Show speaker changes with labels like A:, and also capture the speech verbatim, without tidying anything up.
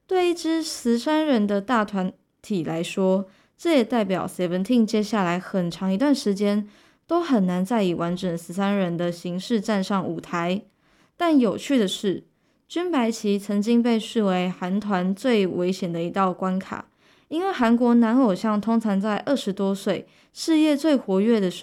A: 对一支十三人的大团体来说，这也代表 Seventeen 接下来很长一段时间都很难再以完整十三人的形式站上舞台。但有趣的是，军白旗曾经被视为韩团最危险的一道关卡，因为韩国男偶像通常在二十多岁、事业最活跃的时